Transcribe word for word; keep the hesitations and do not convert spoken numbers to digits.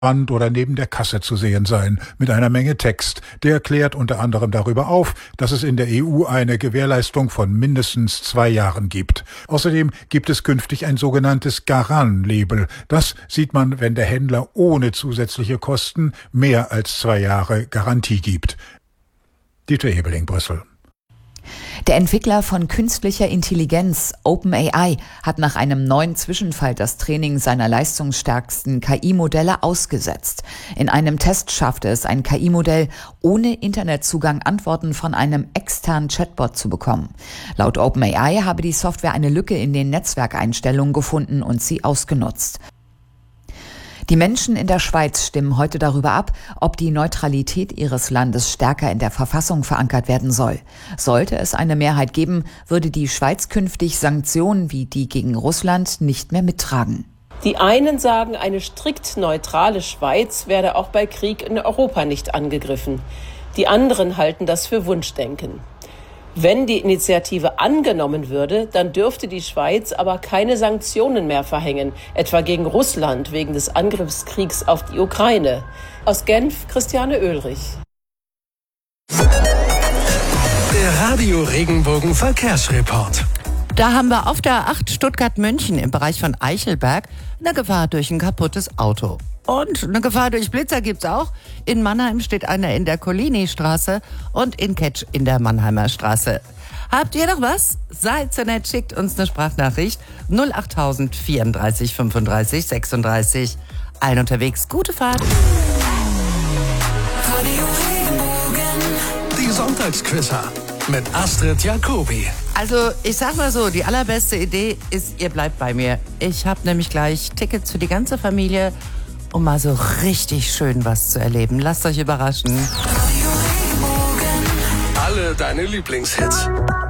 Wand oder neben der Kasse zu sehen sein, mit einer Menge Text. Der klärt unter anderem darüber auf, dass es in der E U eine Gewährleistung von mindestens zwei Jahren gibt. Außerdem gibt es künftig ein sogenanntes Garant-Label. Das sieht man, wenn der Händler ohne zusätzliche Kosten mehr als zwei Jahre Garantie gibt. Dieter Ebeling, Brüssel. Der Entwickler von künstlicher Intelligenz, OpenAI, hat nach einem neuen Zwischenfall das Training seiner leistungsstärksten K I-Modelle ausgesetzt. In einem Test schaffte es ein K I-Modell, ohne Internetzugang Antworten von einem externen Chatbot zu bekommen. Laut OpenAI habe die Software eine Lücke in den Netzwerkeinstellungen gefunden und sie ausgenutzt. Die Menschen in der Schweiz stimmen heute darüber ab, ob die Neutralität ihres Landes stärker in der Verfassung verankert werden soll. Sollte es eine Mehrheit geben, würde die Schweiz künftig Sanktionen wie die gegen Russland nicht mehr mittragen. Die einen sagen, eine strikt neutrale Schweiz werde auch bei Krieg in Europa nicht angegriffen. Die anderen halten das für Wunschdenken. Wenn die Initiative angenommen würde, dann dürfte die Schweiz aber keine Sanktionen mehr verhängen, etwa gegen Russland wegen des Angriffskriegs auf die Ukraine. Aus Genf, Christiane Oehlrich. Der Radio Regenbogen Verkehrsreport. Da haben wir auf der acht Stuttgart-München im Bereich von Eichelberg eine Gefahr durch ein kaputtes Auto. Und eine Gefahr durch Blitzer gibt's auch. In Mannheim steht einer in der Collini-Straße und in Ketsch in der Mannheimer Straße. Habt ihr noch was? Seid so nett, schickt uns eine Sprachnachricht null acht tausend vierunddreißig fünfunddreißig sechsunddreißig. Allen unterwegs, gute Fahrt. Die Sonntagsquizzer mit Astrid Jacobi. Also, ich sag mal so, die allerbeste Idee ist, ihr bleibt bei mir. Ich habe nämlich gleich Tickets für die ganze Familie, um mal so richtig schön was zu erleben. Lasst euch überraschen. Alle deine Lieblingshits.